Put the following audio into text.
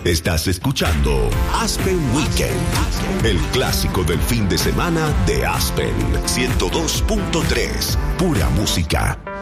Estás escuchando Aspen Weekend, el clásico del fin de semana de Aspen 102.3, pura música.